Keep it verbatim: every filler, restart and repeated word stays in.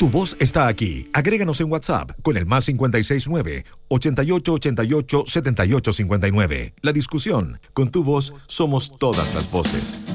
Tu voz está aquí. Agréganos en WhatsApp con el más cinco seis nueve, ochenta y ocho ochenta y ocho, setenta y ocho cincuenta y nueve. La discusión. Con tu voz somos todas las voces.